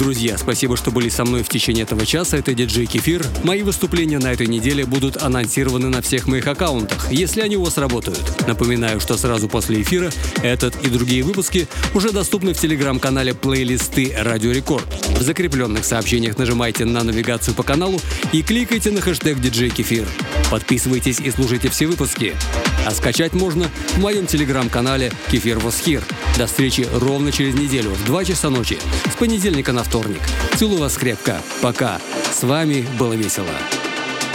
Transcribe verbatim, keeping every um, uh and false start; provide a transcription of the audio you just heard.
Друзья, спасибо, что были со мной в течение этого часа. Это диджей Кефир. Мои выступления на этой неделе будут анонсированы на всех моих аккаунтах, если они у вас работают. Напоминаю, что сразу после эфира этот и другие выпуски уже доступны в телеграм-канале плейлисты Радио Рекорд. В закрепленных сообщениях нажимайте на навигацию по каналу и кликайте на хэштег диджей Кефир. Подписывайтесь и слушайте все выпуски. А скачать можно в моем телеграм-канале Кефир Was Here. До встречи ровно через неделю в два часа ночи, с понедельника на вторник. Целую вас крепко. Пока. С вами было весело.